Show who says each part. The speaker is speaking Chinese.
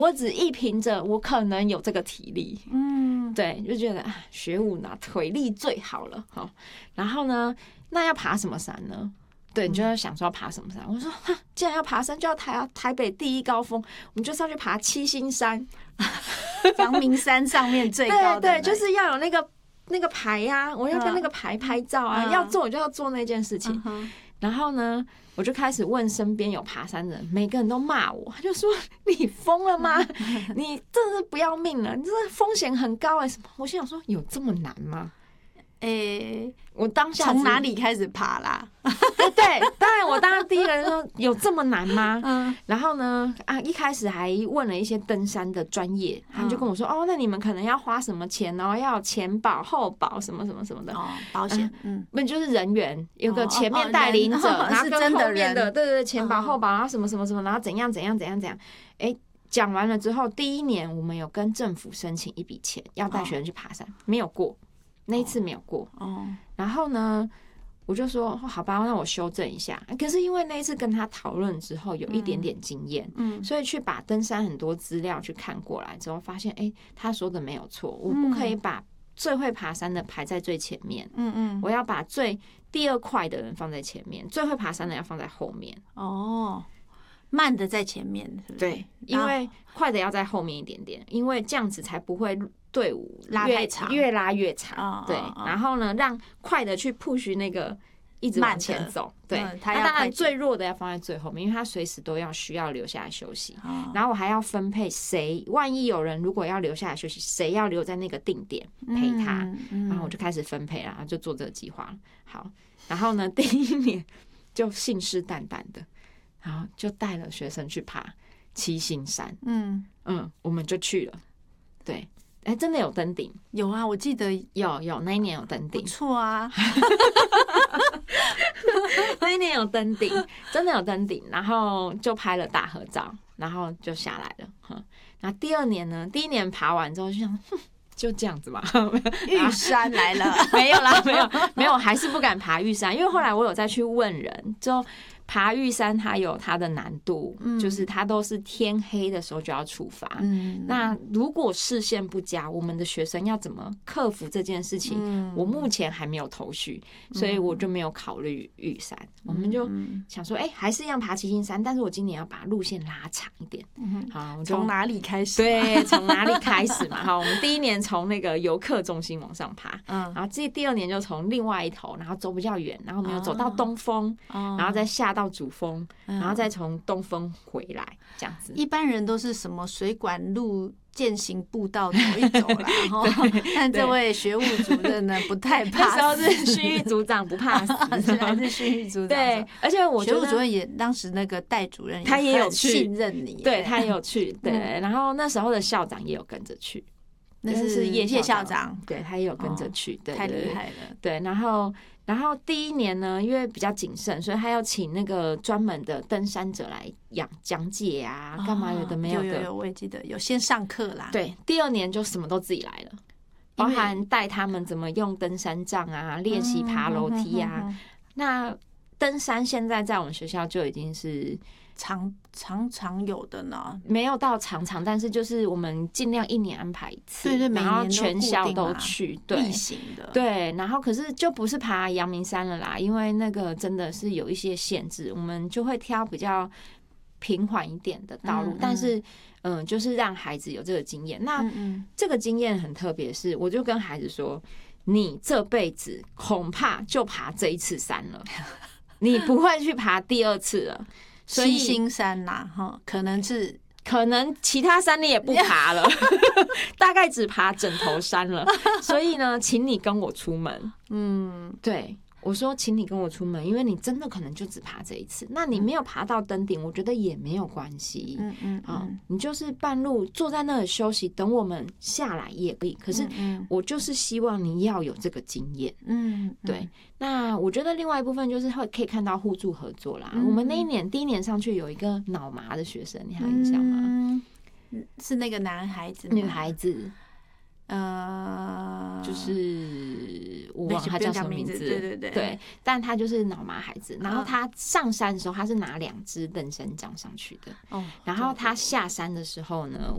Speaker 1: 我只一凭着我可能有这个体力，对，就觉得学舞呢腿力最好了，好，然后呢，那要爬什么山呢？对，你就要想说要爬什么山？我说，既然要爬山，就要台北第一高峰，我们就是要去爬七星山，
Speaker 2: 阳明山上面最高的，
Speaker 1: 对，就是要有那个牌啊，我要跟那个牌拍照啊，要做我就要做那件事情。然后呢，我就开始问身边有爬山的人，每个人都骂我，他就说：“你疯了吗？你真的是不要命了！你这风险很高哎、什么？”我心想说：“有这么难吗？”我当下
Speaker 2: 从哪里开始爬啦？
Speaker 1: 对，当然我当然第一个人说有这么难吗？然后呢，一开始还问了一些登山的专业，他们就跟我说，那你们可能要花什么钱哦，要有前保后保什么什么什么的
Speaker 2: 保险，
Speaker 1: 不就是人员有个前面带领者，然后跟后面的对前保后保，然后什么什么什么，然后怎样怎样怎样怎样，讲完了之后，第一年我们有跟政府申请一笔钱，要带学生去爬山，没有过。那一次没有过，然后呢，我就说好吧，那我修正一下。可是因为那一次跟他讨论之后，有一点点经验，所以去把登山很多资料去看过来之后，发现他说的没有错，我不可以把最会爬山的排在最前面，我要把第二快的人放在前面，最会爬山的要放在后面。
Speaker 2: 慢的在前面，是不是？
Speaker 1: 对，因为快的要在后面一点点，因为这样子才不会队伍越拉越长。对，然后呢，让快的去 push 那个一直往前走。对，那当然最弱的要放在最后面，因为他随时都需要留下来休息。然后我还要分配谁，万一有人如果要留下来休息，谁要留在那个定点陪他。然后我就开始分配了，然后就做这个计划了。好，然后呢，第一年就信誓旦旦的。然后就带了学生去爬七星山，我们就去了。对，真的有登顶？
Speaker 2: 有啊，我记得
Speaker 1: 有那一年有登顶，
Speaker 2: 不错啊。
Speaker 1: 那一年有登顶，真的有登顶，然后就拍了大合照，然后就下来了。那第二年呢？第一年爬完之后就想，就这样子嘛，
Speaker 2: 玉山来了，
Speaker 1: 没有啦，没有，还是不敢爬玉山，因为后来我有再去问人，就爬玉山它有它的难度，就是它都是天黑的时候就要出发。那如果视线不佳，我们的学生要怎么克服这件事情？我目前还没有头绪，所以我就没有考虑玉山。我们就想说，还是一样爬七星山，但是我今年要把路线拉长一点。好，我就
Speaker 2: 从哪里开始？
Speaker 1: 对，从哪里开始嘛？好，我们第一年从那个游客中心往上爬，然后第二年就从另外一头，然后走比较远，然后我们又走到东峰，然后再下到主峰，然后再从东峰回来，这样子。
Speaker 2: 一般人都是什么水管路、健行步道走一走啦，但这位学务主任呢不太怕死，
Speaker 1: 那时候是训育组长不怕死，
Speaker 2: 还是训育组长？
Speaker 1: 对，而且我觉得
Speaker 2: 学务主任也当时那个戴主任
Speaker 1: 他也有去
Speaker 2: 信任你，
Speaker 1: 对他也有去，对，然后那时候的校长也有跟着去。
Speaker 2: 那是叶校长，
Speaker 1: 对他也有跟着去，对，
Speaker 2: 太厉害了。
Speaker 1: 对，然后第一年呢，因为比较谨慎，所以他要请那个专门的登山者来讲解啊，干嘛有的没有的。
Speaker 2: 有，我也记得有先上课啦。
Speaker 1: 对，第二年就什么都自己来了，包含带他们怎么用登山杖啊，练习爬楼梯啊。那登山现在在我们学校就已经是
Speaker 2: 常有的呢，
Speaker 1: 没有到常，但是就是我们尽量一年安排一次，
Speaker 2: 对，
Speaker 1: 然后全校都去，对，
Speaker 2: 例行的，
Speaker 1: 对，然后可是就不是爬阳明山了啦，因为那个真的是有一些限制，我们就会挑比较平缓一点的道路，但是就是让孩子有这个经验。那这个经验很特别，是我就跟孩子说，你这辈子恐怕就爬这一次山了，你不会去爬第二次了。
Speaker 2: 七星山呐，可能
Speaker 1: 其他山你也不爬了，大概只爬枕头山了。所以呢，请你跟我出门。对。我说，请你跟我出门，因为你真的可能就只爬这一次。那你没有爬到登顶，我觉得也没有关系。你就是半路坐在那里休息，等我们下来也可以。可是我就是希望你要有这个经验。对。那我觉得另外一部分就是可以看到互助合作啦。我们第一年上去有一个脑麻的学生，你还有印象吗？
Speaker 2: 是那个男孩子吗？
Speaker 1: 女孩子。就是我忘了他叫什么名字，对，但他就是脑麻孩子。然后他上山的时候，他是拿2支登山杖上去的。然后他下山的时候呢，